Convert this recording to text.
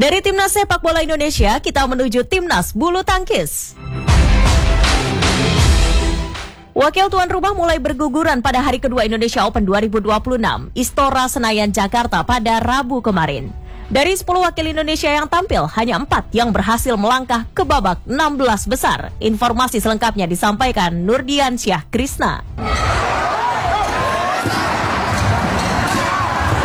Dari Timnas Sepak Bola Indonesia, kita menuju Timnas Bulu Tangkis. Wakil tuan rumah mulai berguguran pada hari kedua Indonesia Open 2026, Istora Senayan, Jakarta pada Rabu kemarin. Dari 10 wakil Indonesia yang tampil, hanya 4 yang berhasil melangkah ke babak 16 besar. Informasi selengkapnya disampaikan Nurdian Syah Krisna.